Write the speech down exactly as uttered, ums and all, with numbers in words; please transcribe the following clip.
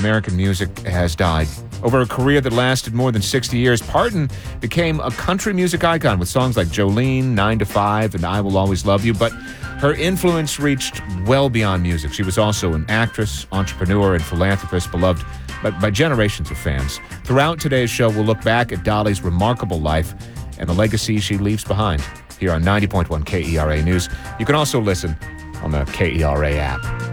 American music has died. Over a career that lasted more than sixty years, Parton became a country music icon with songs like Jolene, nine to five, and I Will Always Love You. But her influence reached well beyond music. She was also an actress, entrepreneur, and philanthropist beloved by, by generations of fans. Throughout today's show, we'll look back at Dolly's remarkable life and the legacy she leaves behind here on ninety point one K E R A News. You can also listen on the K E R A app.